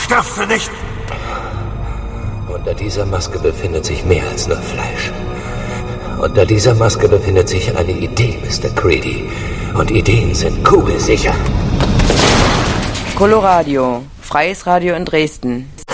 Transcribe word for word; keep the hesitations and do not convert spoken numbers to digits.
sterft nicht! Unter dieser Maske befindet sich mehr als nur Fleisch. Unter dieser Maske befindet sich eine Idee, Mister Creedy. Und Ideen sind kugelsicher. Coloradio, freies Radio in Dresden.